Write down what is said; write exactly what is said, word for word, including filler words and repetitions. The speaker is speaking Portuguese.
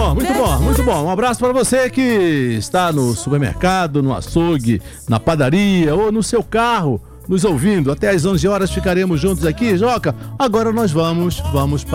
bom, muito bom, muito bom. Um abraço para você que está no supermercado, no açougue, na padaria ou no seu carro nos ouvindo. Até às onze horas ficaremos juntos aqui, Joca. Agora nós vamos, vamos para